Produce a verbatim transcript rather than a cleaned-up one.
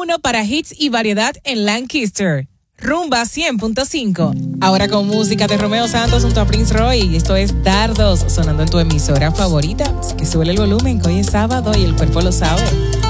uno para hits y variedad en Lancaster. Rumba cien punto cinco. Ahora con música de Romeo Santos junto a Prince Roy. Esto es Dardos, sonando en tu emisora favorita. Así que sube el volumen, que hoy es sábado y el cuerpo lo sabe.